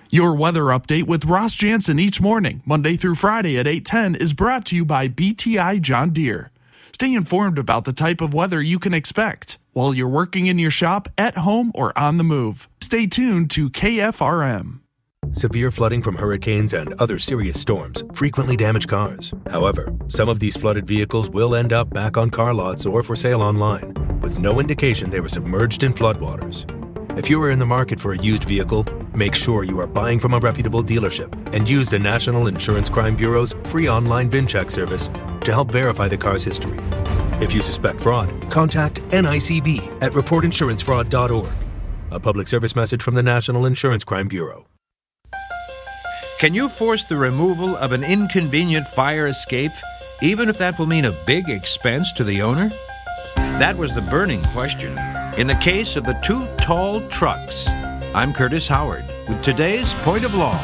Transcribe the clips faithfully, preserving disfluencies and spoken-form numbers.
Your weather update with Ross Jansen each morning, Monday through Friday at eight ten, is brought to you by B T I John Deere. Stay informed about the type of weather you can expect while you're working in your shop, at home, or on the move. Stay tuned to K F R M. Severe flooding from hurricanes and other serious storms frequently damage cars. However, some of these flooded vehicles will end up back on car lots or for sale online, with no indication they were submerged in floodwaters. If you are in the market for a used vehicle, make sure you are buying from a reputable dealership and use the National Insurance Crime Bureau's free online VIN check service to help verify the car's history. If you suspect fraud, contact N I C B at report insurance fraud dot org. A public service message from the National Insurance Crime Bureau. Can you force the removal of an inconvenient fire escape, even if that will mean a big expense to the owner? That was the burning question in the case of the two tall trucks. I'm Curtis Howard with today's Point of Law.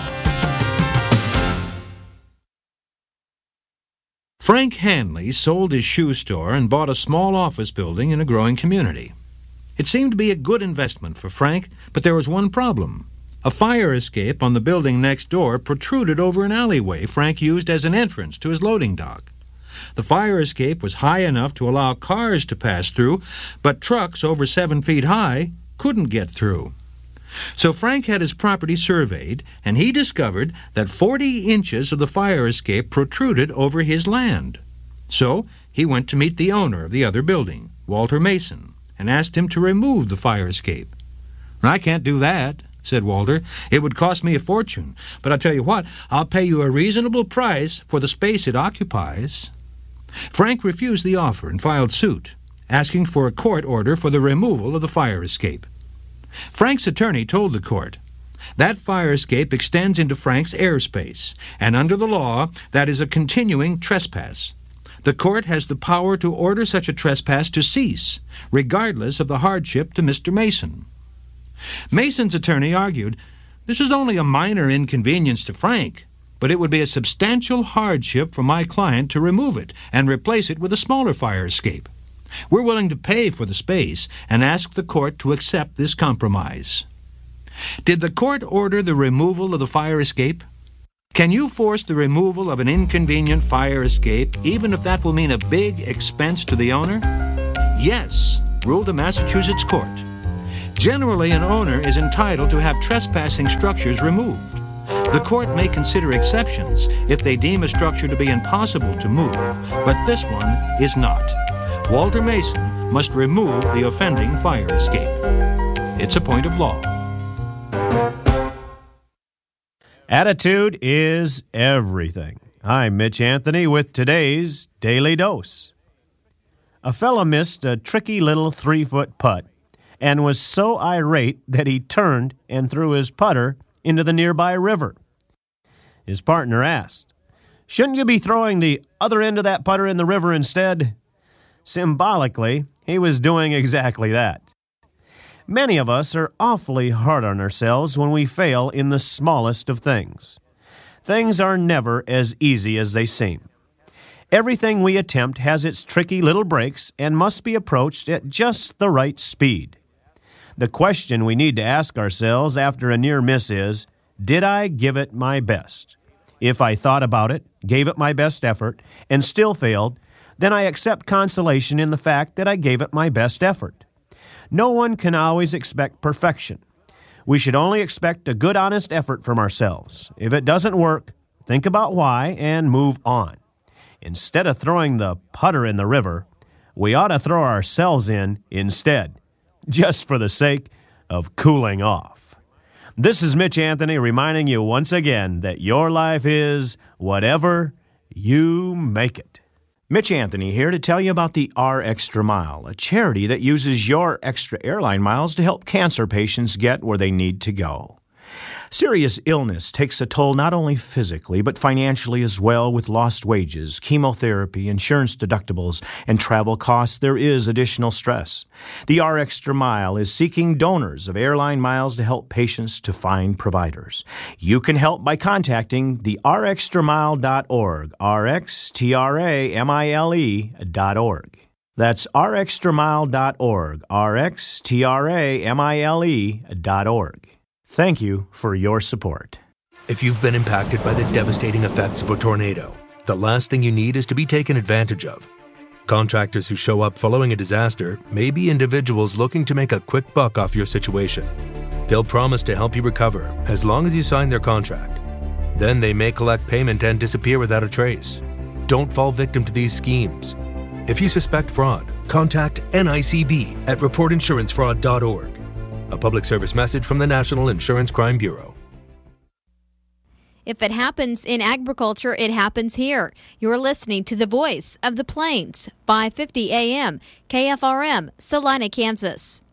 Frank Hanley sold his shoe store and bought a small office building in a growing community. It seemed to be a good investment for Frank, but there was one problem. A fire escape on the building next door protruded over an alleyway Frank used as an entrance to his loading dock. The fire escape was high enough to allow cars to pass through, but trucks over seven feet high couldn't get through. So Frank had his property surveyed, and he discovered that forty inches of the fire escape protruded over his land. So he went to meet the owner of the other building, Walter Mason, and asked him to remove the fire escape. "I can't do that," said Walter. "It would cost me a fortune. But I'll tell you what, I'll pay you a reasonable price for the space it occupies." Frank refused the offer and filed suit, asking for a court order for the removal of the fire escape. Frank's attorney told the court, that fire escape extends into Frank's airspace, and under the law, that is a continuing trespass. The court has the power to order such a trespass to cease, regardless of the hardship to Mister Mason. Mason's attorney argued, this is only a minor inconvenience to Frank, but it would be a substantial hardship for my client to remove it and replace it with a smaller fire escape. We're willing to pay for the space and ask the court to accept this compromise. Did the court order the removal of the fire escape? Can you force the removal of an inconvenient fire escape, even if that will mean a big expense to the owner? Yes, ruled a Massachusetts court. Generally, an owner is entitled to have trespassing structures removed. The court may consider exceptions if they deem a structure to be impossible to move, but this one is not. Walter Mason must remove the offending fire escape. It's a point of law. Attitude is everything. I'm Mitch Anthony with today's Daily Dose. A fella missed a tricky little three-foot putt and was so irate that he turned and threw his putter into the nearby river. His partner asked, "Shouldn't you be throwing the other end of that putter in the river instead?" Symbolically, he was doing exactly that. Many of us are awfully hard on ourselves when we fail in the smallest of things. Things are never as easy as they seem. Everything we attempt has its tricky little breaks and must be approached at just the right speed. The question we need to ask ourselves after a near miss is, did I give it my best? If I thought about it, gave it my best effort, and still failed, then I accept consolation in the fact that I gave it my best effort. No one can always expect perfection. We should only expect a good, honest effort from ourselves. If it doesn't work, think about why and move on. Instead of throwing the putter in the river, we ought to throw ourselves in instead, just for the sake of cooling off. This is Mitch Anthony reminding you once again that your life is whatever you make it. Mitch Anthony here to tell you about the R Extra Mile, a charity that uses your extra airline miles to help cancer patients get where they need to go. Serious illness takes a toll not only physically, but financially as well. With lost wages, chemotherapy, insurance deductibles, and travel costs, there is additional stress. The R Extra Mile is seeking donors of airline miles to help patients to find providers. You can help by contacting the r extra mile dot org, R X T R A M I L E dot org. That's r extra mile dot org, R X T R A M I L E dot org. Thank you for your support. If you've been impacted by the devastating effects of a tornado, the last thing you need is to be taken advantage of. Contractors who show up following a disaster may be individuals looking to make a quick buck off your situation. They'll promise to help you recover as long as you sign their contract. Then they may collect payment and disappear without a trace. Don't fall victim to these schemes. If you suspect fraud, contact N I C B at report insurance fraud dot org. A public service message from the National Insurance Crime Bureau. If it happens in agriculture, it happens here. You're listening to the Voice of the Plains, five fifty A M, K F R M, Salina, Kansas.